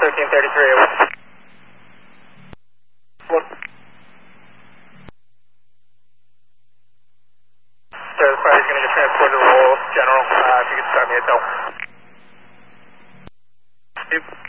1333. So the fire's going to get transported to Roll General. If you could start me at Del.